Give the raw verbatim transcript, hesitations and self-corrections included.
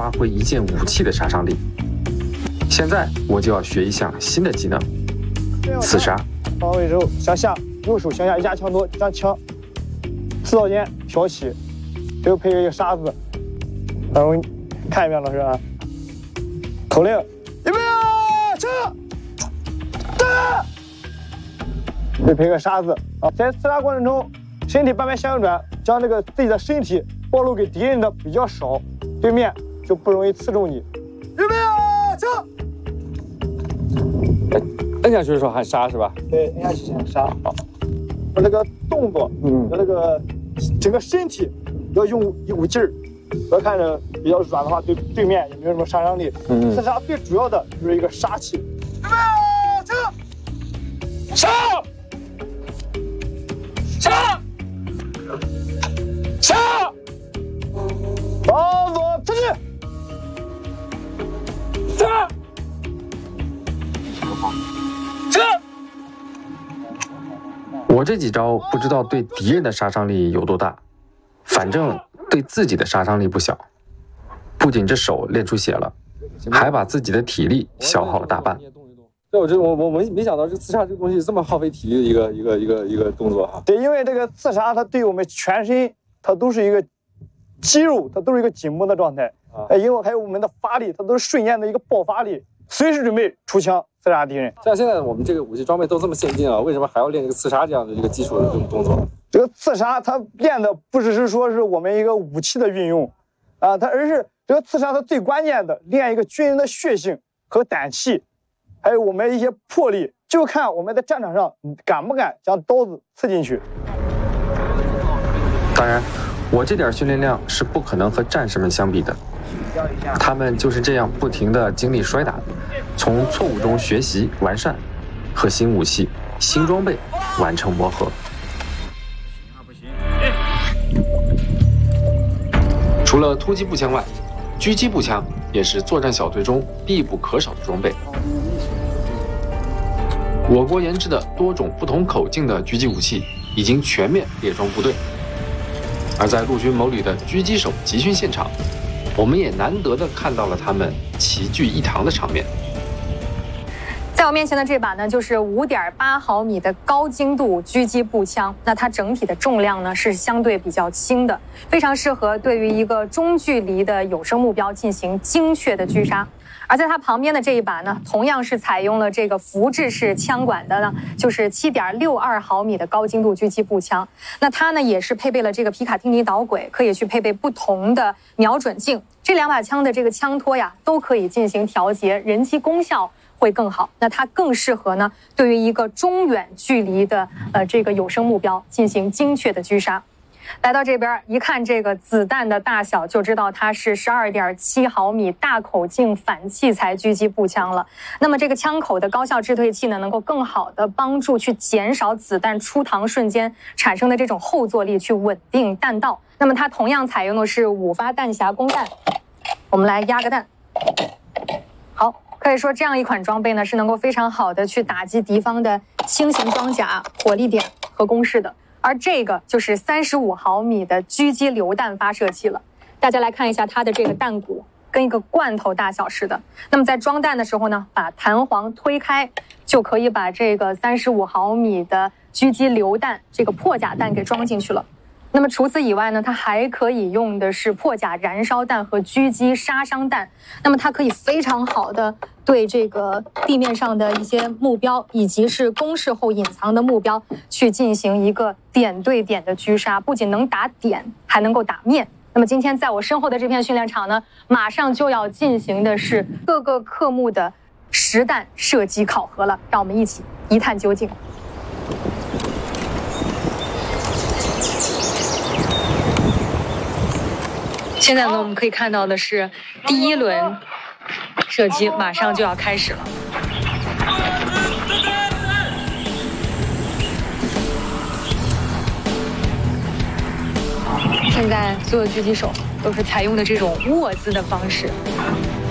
发挥一件武器的杀伤力。现在我就要学一项新的技能——刺杀。 放位之后向下，右手向下压枪托，将枪刺刀尖挑起，最后配合一个杀字。然后看一遍，老师啊。口令：预备，枪！打！再配个杀字啊！在刺杀过程中，身体半边向右转，将这个自己的身体暴露给敌人的比较少，对面就不容易刺中你。预备，枪！ 摁下去的时候还杀是吧？ 对，摁下去先杀。好，我这个动作，嗯，这个整个身体要用一股劲儿，不要看着比较软的话，对对面也没有什么杀伤力。嗯，刺杀最主要的就是一个杀气。预备，枪！杀！杀！杀！往左出去！杀！杀！ 我这几招不知道对敌人的杀伤力有多大，反正对自己的杀伤力不小。不仅这手练出血了，还把自己的体力消耗了大半。 对，我这我我没没想到这刺杀这个东西这么耗费体力的一个一个一个一个动作哈。 对，因为这个刺杀它对我们全身，它都是一个肌肉，它都是一个紧绷的状态。啊，因为还有我们的发力，它都是瞬间的一个爆发力，随时准备出枪刺杀敌人。 像现在我们这个武器装备都这么先进了，为什么还要练这个刺杀这样的一个基础的这种动作？ 这个刺杀它练的不只是说是我们一个武器的运用，啊，它而是这个刺杀它最关键的练一个军人的血性和胆气。还有我们一些魄力，就看我们在战场上敢不敢将刀子刺进去。 当然，我这点训练量是不可能和战士们相比的，他们就是这样不停地经历摔打，从错误中学习完善，和新武器、新装备完成磨合。除了突击步枪外，狙击步枪也是作战小队中必不可少的装备。我国研制的多种不同口径的狙击武器已经全面列装部队，而在陆军某旅的狙击手集训现场，我们也难得的看到了他们齐聚一堂的场面。 在我面前的这把呢，就是五点八毫米的高精度狙击步枪。那它整体的重量呢是相对比较轻的，非常适合对于一个中距离的有生目标进行精确的狙杀。而在它旁边的这一把呢，同样是采用了这个福制式枪管的呢，就是七点六二毫米的高精度狙击步枪。那它呢也是配备了这个皮卡丁尼导轨，可以去配备不同的瞄准镜。这两把枪的这个枪托呀，都可以进行调节，人机功效会更好。那它更适合呢，对于一个中远距离的呃这个有生目标进行精确的狙杀。来到这边一看这个子弹的大小，就知道它是十二点七毫米大口径反器材狙击步枪了。那么这个枪口的高效制退器呢，能够更好的帮助去减少子弹出膛瞬间产生的这种后坐力，去稳定弹道。那么它同样采用的是五发弹匣供弹。我们来压个弹。好，可以说这样一款装备呢，是能够非常好的去打击敌方的轻型装甲、火力点和工事的。而这个就是三十五毫米的狙击榴弹发射器了。大家来看一下它的这个弹鼓，跟一个罐头大小似的。那么在装弹的时候呢，把弹簧推开，就可以把这个三十五毫米的狙击榴弹这个破甲弹给装进去了。那么除此以外呢，它还可以用的是破甲燃烧弹和狙击杀伤弹。那么它可以非常好的对这个地面上的一些目标，以及是工事后隐藏的目标，去进行一个点对点的狙杀，不仅能打点，还能够打面。那么今天在我身后的这片训练场呢，马上就要进行的是各个科目的实弹射击考核了，让我们一起一探究竟。现在呢，我们可以看到的是第一轮射击马上就要开始了。现在所有狙击手都是采用的这种握姿的方式，